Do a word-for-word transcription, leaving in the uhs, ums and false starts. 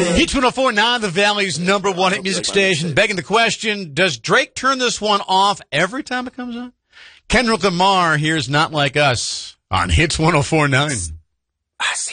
Hits one oh four point nine, the Valley's number one hit music station. Begging the question, does Drake turn this one off every time it comes on? Kendrick Lamar here's Not Like Us on Hits one oh four point nine. I see.